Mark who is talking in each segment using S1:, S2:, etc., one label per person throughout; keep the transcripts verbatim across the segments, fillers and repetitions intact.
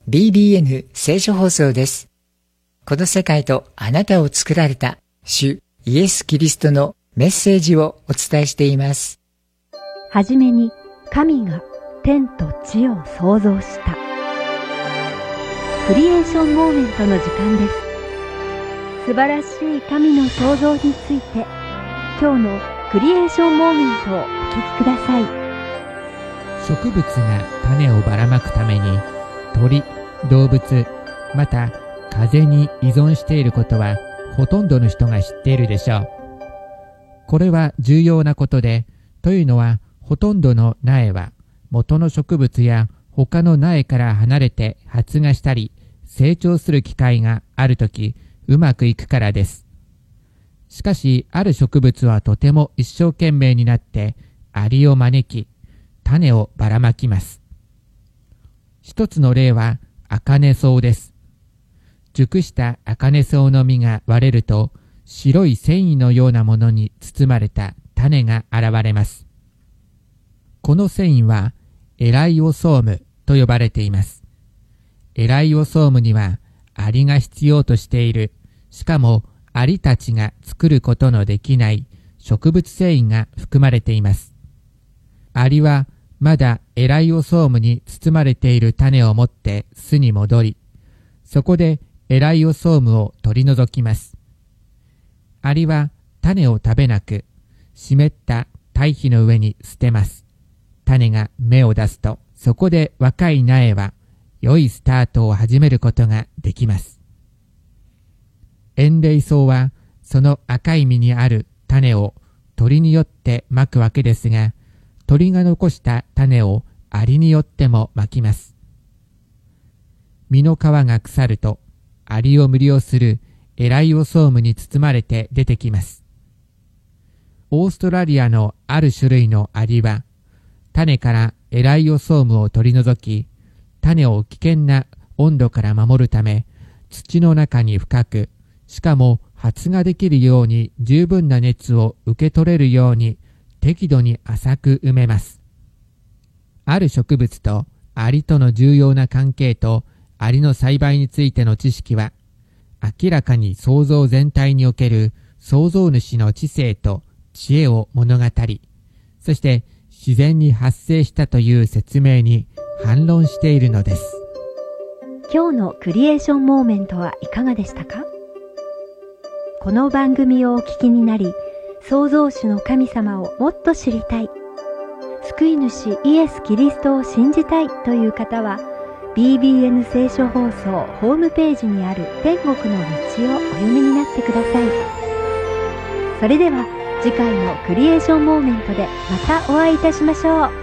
S1: ビービーエヌ 聖書放送です。この世界とあなたを作られた主イエス・キリストのメッセージをお伝えしています。
S2: はじめに神が天と地を創造した。クリエーションモーメントの時間です。素晴らしい神の創造について、今日のクリエーションモーメントをお聞きください。
S3: 植物が種をばらまくために鳥、動物、また風に依存していることはほとんどの人が知っているでしょう。これは重要なことで、というのはほとんどの苗は元の植物や他の苗から離れて発芽したり成長する機会があるときうまくいくからです。しかしある植物はとても一生懸命になってアリを招き種をばらまきます。一つの例はアカネソウです。熟したアカネソウの実が割れると白い繊維のようなものに包まれた種が現れます。この繊維はエライオソームと呼ばれています。エライオソームにはアリが必要としている、しかもアリたちが作ることのできない植物繊維が含まれています。アリはまだエライオソームに包まれている種を持って巣に戻り、そこでエライオソームを取り除きます。アリは種を食べなく、湿った堆肥の上に捨てます。種が芽を出すと、そこで若い苗は良いスタートを始めることができます。エンレイソウはその赤い実にある種を鳥によってまくわけですが、鳥が残した種をアリによってもまきます。実の皮が腐ると、アリを無料するエライオソームに包まれて出てきます。オーストラリアのある種類のアリは、種からエライオソームを取り除き、種を危険な温度から守るため、土の中に深く、しかも発芽できるように十分な熱を受け取れるように適度に浅く埋めます。ある植物とアリとの重要な関係とアリの栽培についての知識は、明らかに創造全体における創造主の知性と知恵を物語り、そして自然に発生したという説明に反論しているのです。
S2: 今日のクリエーションモーメントはいかがでしたか？この番組をお聞きになり、創造主の神様をもっと知りたい、救い主イエス・キリストを信じたいという方は、ビービーエヌ 聖書放送ホームページにある天国の道をお読みになってください。それでは次回のクリエーションモーメントでまたお会いいたしましょう。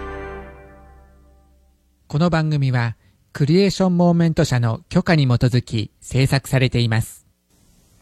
S3: この番組はクリエーションモーメント社の許可に基づき制作されています。